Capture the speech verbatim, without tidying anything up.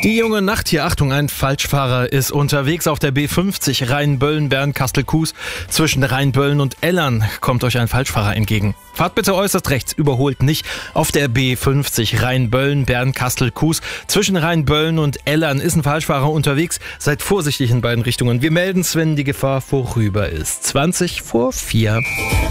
Die junge Nacht hier, Achtung, ein Falschfahrer ist unterwegs auf der B fünfzig Rheinböllen-Bern-Kastel-Kues. Zwischen Rheinböllen und Ellern kommt euch ein Falschfahrer entgegen. Fahrt bitte äußerst rechts, überholt nicht. Auf der B fünfzig Rheinböllen-Bern-Kastel-Kues. Zwischen Rheinböllen und Ellern ist ein Falschfahrer unterwegs. Seid vorsichtig in beiden Richtungen. Wir melden es, wenn die Gefahr vorüber ist. zwanzig vor vier.